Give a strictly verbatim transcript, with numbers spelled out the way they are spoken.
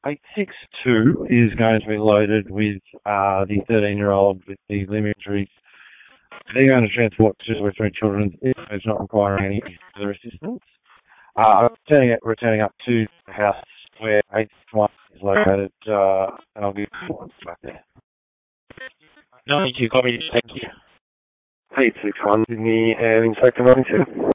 eight six two is going to be loaded with uh, the thirteen-year-old with the limb injuries. They're going to transport to Western Children's if it's not requiring any further assistance. Uh, returning, returning up to the house where eight six one is located, uh, and I'll give you back there. No, you copy. Thank you. eight six one, Sydney and Inspector Morningside.